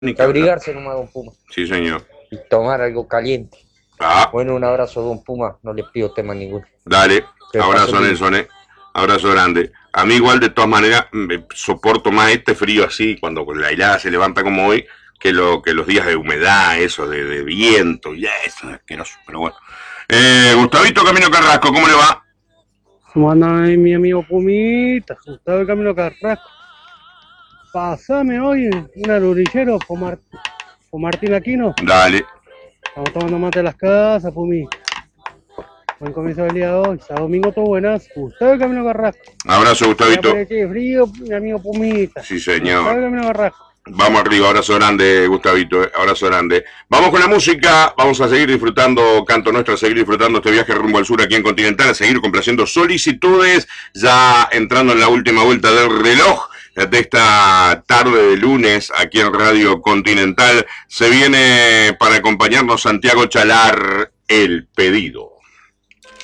Ni que hablar. Abrigarse nomás, don Puma. Sí, señor. Y tomar algo caliente. Ah, Bueno, un abrazo, don Puma. No le pido tema ninguno. dale. Que Abrazo, pasen bien. Nelson, Abrazo grande. A mí igual, de todas maneras, soporto más este frío así, cuando la helada se levanta como hoy, que los días de humedad, eso, de viento, ya, eso es asqueroso, pero bueno. Gustavito Camino Carrasco, ¿cómo le va? ¿Cómo anda ahí mi amigo Pumita? Gustavo el Camino Carrasco. Pasame hoy un alurillero por Martín Aquino. Dale. Estamos tomando mate en las casas, Pumita. Buen comienzo del día de hoy. Sábado domingo todo buenas. Gustavo el Camino Carrasco. Abrazo, Gustavito. Qué frío, mi amigo Pumita. Sí, señor. Gustavo el Camino Carrasco. Vamos arriba, abrazo grande, Gustavito, abrazo grande. Vamos con la música, vamos a seguir disfrutando Canto Nuestro, a seguir disfrutando este viaje rumbo al sur aquí en Continental, a seguir complaciendo solicitudes, ya entrando en la última vuelta del reloj de esta tarde de lunes aquí en Radio Continental. Se viene para acompañarnos Santiago Chalar, El Pedido.